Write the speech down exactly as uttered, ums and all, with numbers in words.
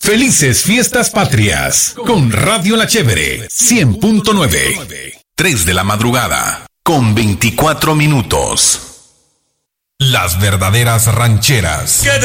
Felices Fiestas Patrias con Radio La Chévere cien punto nueve. tres de la madrugada con veinticuatro minutos. Las verdaderas rancheras.